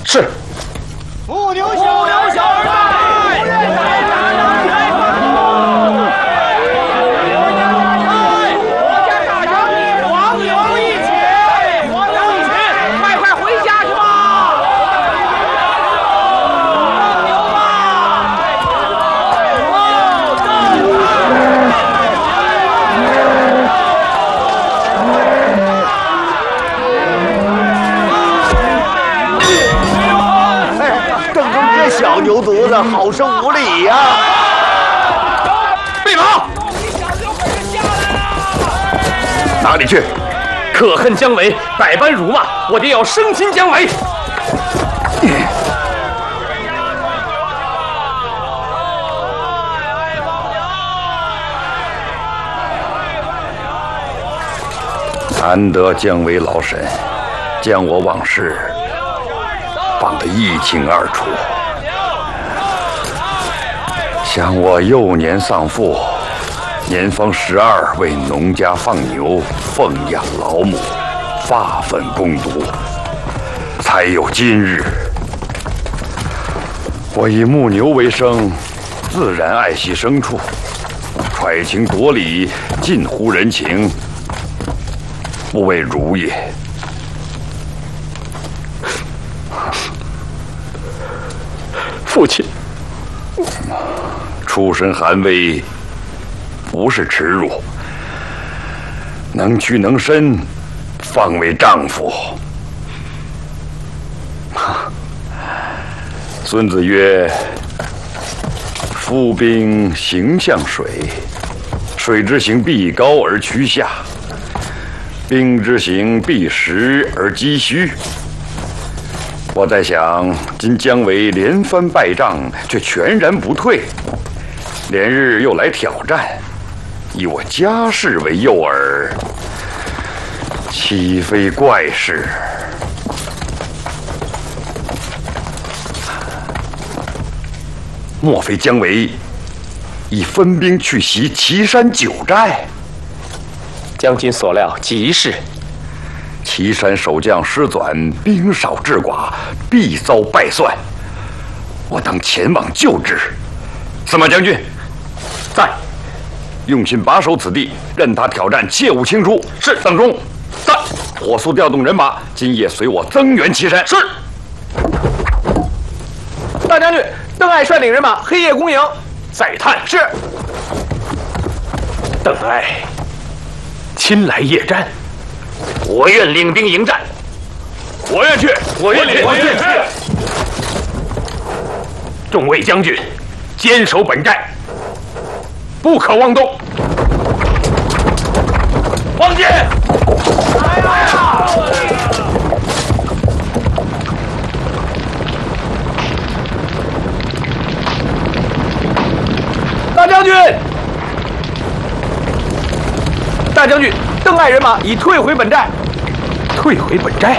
是。 木牛小儿拜。 小牛犊子好生无礼呀！ 备马！哪里去？可恨姜维百般辱骂，我爹要生擒姜维。 难得姜维老臣将我往事放得一清二楚。 想我幼年丧父，年方12，为农家放牛，奉养老母，发奋攻读，才有今日。我以牧牛为生，自然爱惜牲畜，揣情夺理，近乎人情，不为儒也。 父亲。 出身寒微，不是耻辱。能屈能伸，方为丈夫。孙子曰：“夫兵行向水，水之行必高而趋下，兵之行必实而击虚。”我在想，今姜维连番败仗，却全然不退。 连日又来挑战，以我家事为诱饵，岂非怪事？莫非姜维已分兵去袭岐山9寨？ 将军所料极是。 岐山守将失转，兵少智寡，必遭败算。我当前往救之。司马将军。 在，用心把守此地，任他挑战，切勿轻出。是，邓忠。在，火速调动人马，今夜随我增援岐山。是。 大将军，邓艾率领人马黑夜攻营。 再探。 是。 邓艾亲来夜战， 我愿领兵迎战。 我愿去，我愿去。众位将军，坚守本寨。 不可妄动！王进，来呀！ 大将军，大将军，邓艾人马已退回本寨。 退回本寨。